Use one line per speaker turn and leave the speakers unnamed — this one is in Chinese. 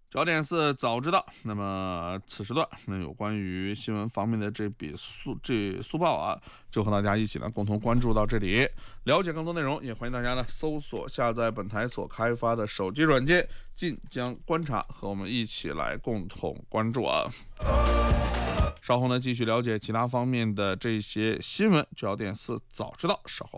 焦点是早知道。那么此时段，有关于新闻方面的这速报啊，就和大家一起呢共同关注到这里。了解更多内容，也欢迎大家呢搜索下载本台所开发的手机软件晋江观察，和我们一起来共同关注啊。稍后呢继续了解其他方面的这些新闻焦点是早知道，稍后